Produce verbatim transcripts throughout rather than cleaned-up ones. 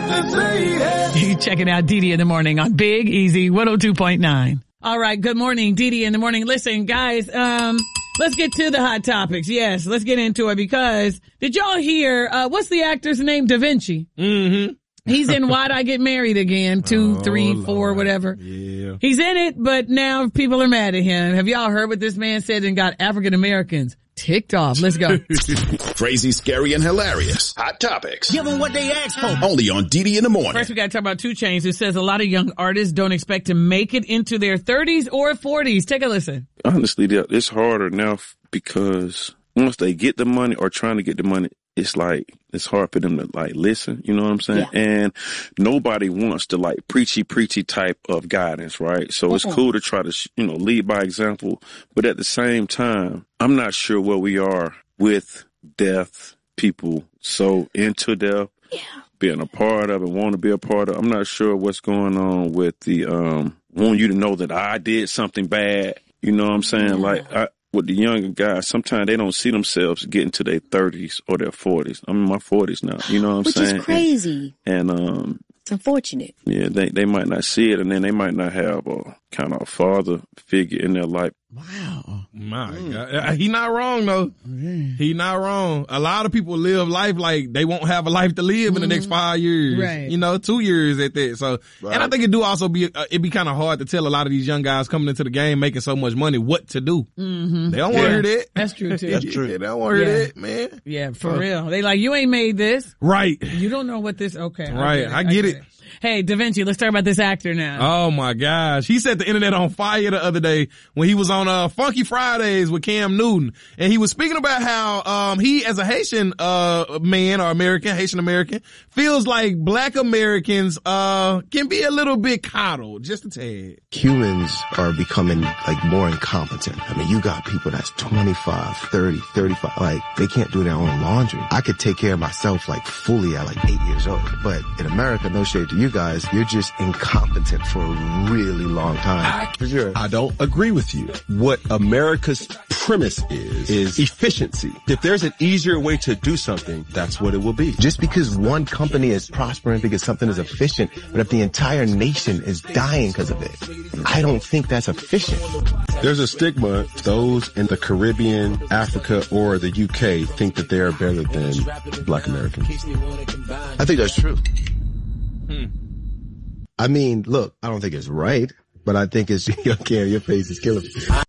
to say it. You checking out Dee Dee in the morning on Big Easy one oh two point nine. All right. Good morning, Dee Dee in the morning. Listen, guys, um, let's get to the hot topics. Yes, let's get into it because did y'all hear, uh, what's the actor's name? Da Vinci. Mm-hmm. He's in Why'd I Get Married Again? Two, Oh, three, Lord. four, whatever. Yeah. He's in it, but now people are mad at him. Have y'all heard what this man said and got African Americans ticked off? Let's go. Crazy, scary, and hilarious. Hot topics. Give them what they asked for. Only on Dee Dee in the morning. First, we got to talk about two Chainz, who says a lot of young artists don't expect to make it into their thirties or forties. Take a listen. Honestly, it's harder now because once they get the money or trying to get the money, it's like, it's hard for them to like listen, you know what I'm saying? Yeah. And nobody wants the like preachy, preachy type of guidance, right? So Uh-uh. it's cool to try to, you know, lead by example. But at the same time, I'm not sure where we are with death, people so into death, Yeah. being a part of it, want to be a part of. I'm not sure what's going on with the, um, want you to know that I did something bad. You know what I'm saying? Yeah. Like, I, with the younger guys, sometimes they don't see themselves getting to their thirties or their forties. I'm in my forties now. You know what I'm Which saying? is crazy. And, and, um, It's unfortunate. yeah, they, they might not see it, and then they might not have a kind of a father figure in their life. Wow. My God. Uh, He not wrong, though. He not wrong. A lot of people live life like they won't have a life to live in the next five years. Right. You know, two years at that. So, and I think it do also be, uh, it be kind of hard to tell a lot of these young guys coming into the game making so much money what to do. Mm-hmm. They don't want to hear that. That's true, too. That's true. They don't want to hear Yeah. that, man. Yeah, for real. They like, you ain't made this. Right. You don't know what this, okay. Right. I get it. Hey, Da Vinci, let's talk about this actor now. Oh my gosh. He set the internet on fire the other day when he was on, uh, Funky Fridays with Cam Newton. And he was speaking about how, um, he as a Haitian, uh, man or American, Haitian American, feels like black Americans, uh, can be a little bit coddled, just a tad. Humans are becoming like more incompetent. I mean, you got people that's twenty-five, thirty, thirty-five, like they can't do their own laundry. I could take care of myself like fully at like eight years old. But in America, no shade to you guys, you're just incompetent for a really long time. For sure. I don't agree with you. What America's premise is, is efficiency. If there's an easier way to do something, that's what it will be. Just because one company is prospering because something is efficient, but if the entire nation is dying because of it, I don't think that's efficient. There's a stigma. Those in the Caribbean, Africa, or the U K think that they are better than black Americans. I think that's true. Hmm. I mean, look, I don't think it's right, but I think it's, okay, your face is killing me.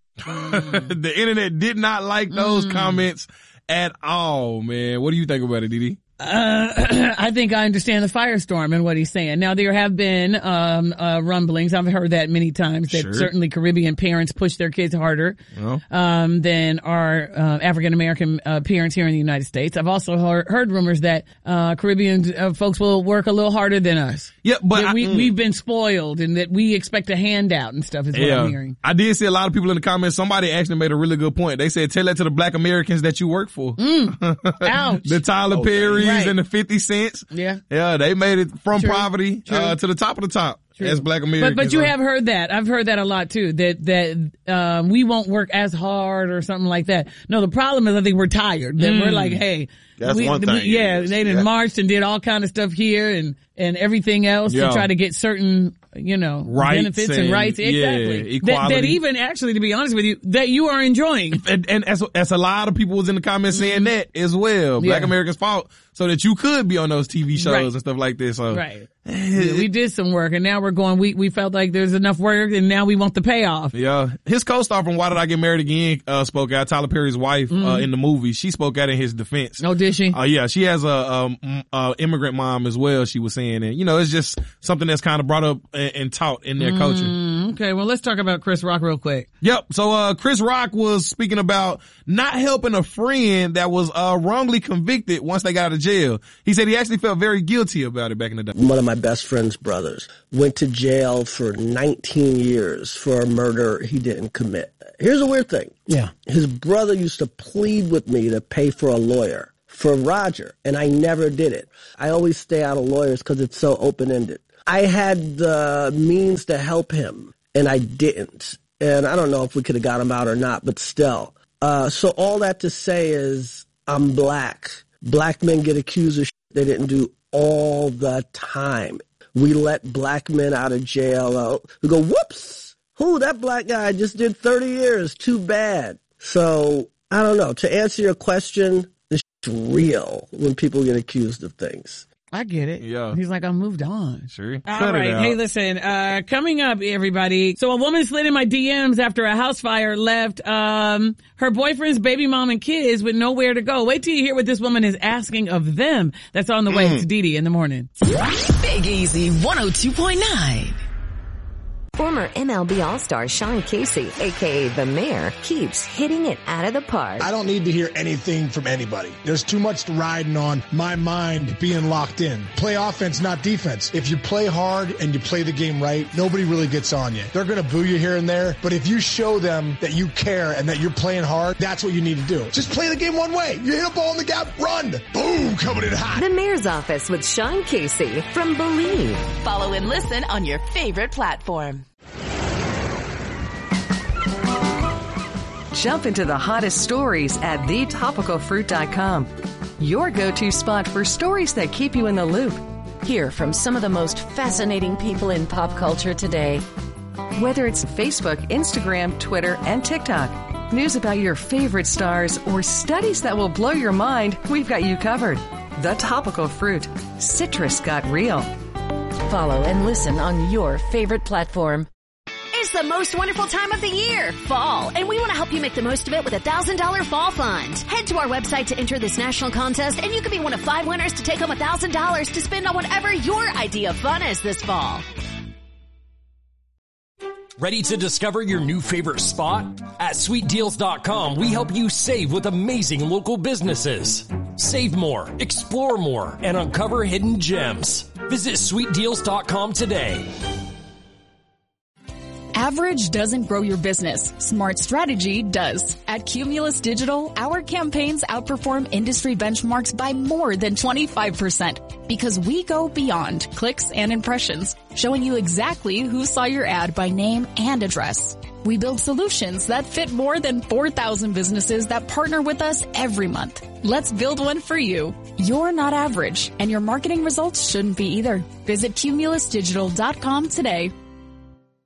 The internet did not like those comments at all, man. What do you think about it, Didi? Uh, I think I understand the firestorm and what he's saying. Now, there have been, um, uh, rumblings. I've heard that many times that Sure. certainly Caribbean parents push their kids harder, Oh. um, than our, uh, African-American, uh, parents here in the United States. I've also heard, heard rumors that, uh, Caribbean uh, folks will work a little harder than us. Yeah, but That I- we, mm. we've been spoiled and that we expect a handout and stuff is what I'm hearing. I did see a lot of people in the comments. Somebody actually made a really good point. They said, tell that to the black Americans that you work for. Ouch. The Tyler Perrys Right. and the fifty cents. Yeah. Yeah, they made it from True. poverty, True. uh, to the top of the top True. as black Americans. But but you Uh, have heard that. I've heard that a lot too. That that um we won't work as hard or something like that. No, the problem is I think we're tired. That we're like, hey, That's we, one we- thing it yeah, is. they done Yeah. marched and did all kind of stuff here and and everything else Yeah. to try to get certain, you know, Rights benefits and, and- rights. yeah, Exactly. That, equality. that even actually, to be honest with you, that you are enjoying. and, and as, as a lot of people was in the comments saying that as well. Black Yeah. Americans fought so that you could be on those T V shows Right. and stuff like this. So Right. Yeah, we did some work and now we're going, we, we felt like there's enough work and now we want the payoff. yeah, his co-star from Why Did I Get Married Again, uh, spoke out. Tyler Perry's wife, uh, in the movie, she spoke out in his defense. Oh, did she? Uh, yeah, she has a, um, uh, immigrant mom as well, she was saying. And, you know, it's just something that's kind of brought up and, and taught in their culture. Mm, okay, well, let's talk about Chris Rock real quick. Yep. So, uh, Chris Rock was speaking about not helping a friend that was, uh, wrongly convicted once they got out of jail. He said he actually felt very guilty about it back in the day. One of my best friend's brothers went to jail for nineteen years for a murder he didn't commit. Here's a weird thing. Yeah. His brother used to plead with me to pay for a lawyer for Roger, and I never did it. I always stay out of lawyers because it's so open-ended. I had the means to help him, and I didn't. And I don't know if we could have got him out or not, but still. Uh, so all that to say is I'm black. Black men get accused of shit they didn't do all the time. We let black men out of jail. We go, whoops, who, that black guy just did thirty years. Too bad. So I don't know. To answer your question, it's real when people get accused of things. I get it. Yeah. He's like, I moved on. Sure. All Cut right. it out. Hey, listen, uh, coming up, everybody. So a woman slid in my D Ms after a house fire left, um, her boyfriend's baby mom and kids with nowhere to go. Wait till you hear what this woman is asking of them. That's on the way. Mm. It's Didi in the morning. Big Easy one oh two point nine. Former M L B All-Star Sean Casey, a k a. The Mayor, keeps hitting it out of the park. I don't need to hear anything from anybody. There's too much riding on my mind being locked in. Play offense, not defense. If you play hard and you play the game right, nobody really gets on you. They're going to boo you here and there, but if you show them that you care and that you're playing hard, that's what you need to do. Just play the game one way. You hit a ball in the gap, run. Boom, coming in hot. The Mayor's Office with Sean Casey from Believe. Follow and listen on your favorite platform. Jump into the hottest stories at the topical fruit dot com. Your go-to spot for stories that keep you in the loop. Hear from some of the most fascinating people in pop culture today. Whether it's Facebook, Instagram, Twitter, and TikTok, news about your favorite stars, or studies that will blow your mind, we've got you covered. The Topical Fruit. Citrus got real. Follow and listen on your favorite platform. It's the most wonderful time of the year, fall, and we want to help you make the most of it with a one thousand dollars fall fund. Head to our website to enter this national contest, and you could be one of five winners to take home one thousand dollars to spend on whatever your idea of fun is this fall. Ready to discover your new favorite spot? At sweet deals dot com, we help you save with amazing local businesses. Save more, explore more, and uncover hidden gems. Visit sweet deals dot com today. Average doesn't grow your business. Smart strategy does. At Cumulus Digital, our campaigns outperform industry benchmarks by more than twenty-five percent because we go beyond clicks and impressions, showing you exactly who saw your ad by name and address. We build solutions that fit more than four thousand businesses that partner with us every month. Let's build one for you. You're not average, and your marketing results shouldn't be either. Visit cumulus digital dot com today.